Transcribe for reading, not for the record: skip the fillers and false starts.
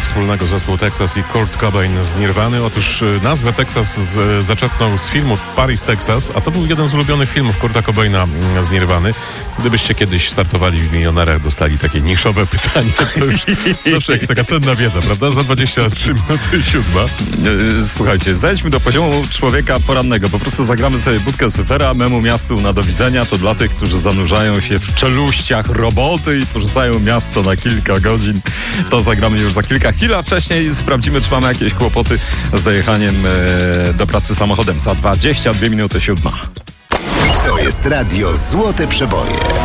wspólnego zespół Texas i Kurt Cobain z Nirwany? Otóż nazwę Texas zaczerpnął z filmu Paris, Texas, a to był jeden z ulubionych filmów Kurta Cobaina z Nirwany. Gdybyście kiedyś startowali w Milionerach, dostali takie niszowe pytanie, to już zawsze jakaś taka cenna wiedza, prawda? Za 23 minuty 7. Słuchajcie, zejdźmy do poziomu człowieka porannego. Po prostu zagramy sobie budkę surfera, memu miastu na do widzenia. To dla tych, którzy zanurzają się w czeluściach roboty i porzucają miasto na kilka godzin. To zagramy już za kilka chwil, a wcześniej sprawdzimy, czy mamy jakieś kłopoty z dojechaniem do pracy samochodem. Za 22 minuty 7. To jest radio Złote Przeboje.